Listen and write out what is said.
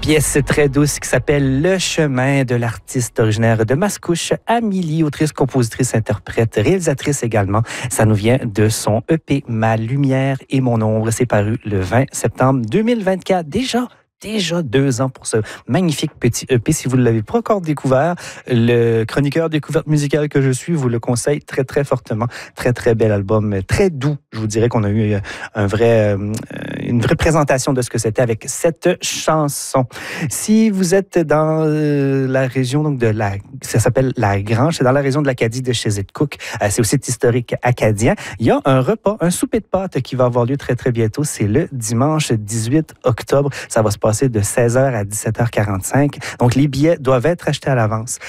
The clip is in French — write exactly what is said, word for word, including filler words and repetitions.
Pièce très douce qui s'appelle Le chemin de l'artiste originaire de Mascouche, Amélie, autrice, compositrice, interprète, réalisatrice également. Ça nous vient de son E P Ma lumière et mon ombre. C'est paru le vingt septembre deux mille vingt-quatre. Déjà, déjà deux ans pour ce magnifique petit E P. Si vous ne l'avez pas encore découvert, le chroniqueur découverte musicale que je suis vous le conseille très, très fortement. Très, très bel album, très doux. Je vous dirais qu'on a eu un vrai, une vraie présentation de ce que c'était avec cette chanson. Si vous êtes dans la région donc de la... Ça s'appelle La Grange, c'est dans la région de l'Acadie de chez Cook. C'est au site historique acadien. Il y a un repas, un souper de pâtes qui va avoir lieu très, très bientôt. C'est le dimanche dix-huit octobre. Ça va se passer de seize heures à dix-sept heures quarante-cinq. Donc, les billets doivent être achetés à l'avance.